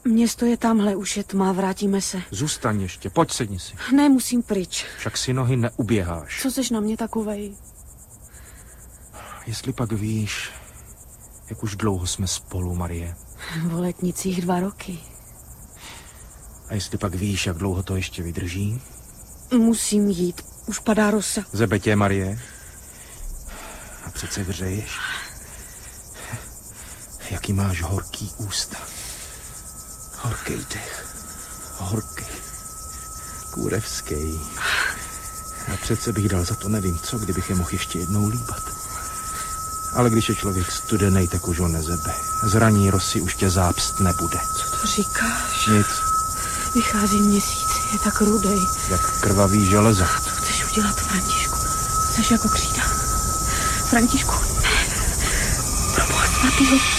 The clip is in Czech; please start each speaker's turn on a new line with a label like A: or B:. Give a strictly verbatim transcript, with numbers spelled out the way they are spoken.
A: Město je tamhle, už je tma, vrátíme se.
B: Zůstaň ještě, pojď, sedni si.
A: Ne, musím pryč.
B: Však si nohy neuběháš.
A: Co seš na mě takovej?
B: Jestli pak víš, jak už dlouho jsme spolu, Marie.
A: V letnicích dva roky.
B: A jestli pak víš, jak dlouho to ještě vydrží?
A: Musím jít, už padá rosa.
B: Zebe tě, Marie. A přece vřeješ. Jaký máš horký ústa. Horký dech. Horký. Kůrevský. A přece bych dal za to nevím co, kdybych je mohl ještě jednou líbat. Ale když je člověk studenej, tak už ho nezebe. Zraní rosy už tě zápst nebude.
A: Co to říkáš?
B: Nic.
A: Vychází měsíc, je tak rudej.
B: Jak krvavý železo.
A: Co chceš udělat, Františku? Chceš jako křída? Františku, ne. Pro boha svatýho,